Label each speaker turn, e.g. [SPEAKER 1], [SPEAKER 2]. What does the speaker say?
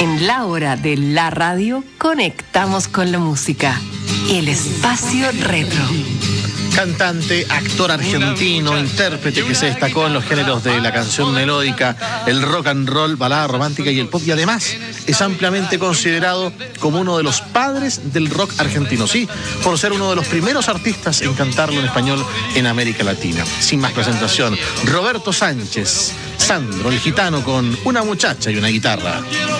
[SPEAKER 1] En la hora de la radio, conectamos con la música. El espacio retro.
[SPEAKER 2] Cantante, actor argentino, intérprete que se destacó en los géneros de la canción melódica, el rock and roll, balada romántica y el pop, y además es ampliamente considerado como uno de los padres del rock argentino, sí, por ser uno de los primeros artistas en cantarlo en español en América Latina. Sin más presentación, Roberto Sánchez, Sandro, el gitano, con Una muchacha y una guitarra.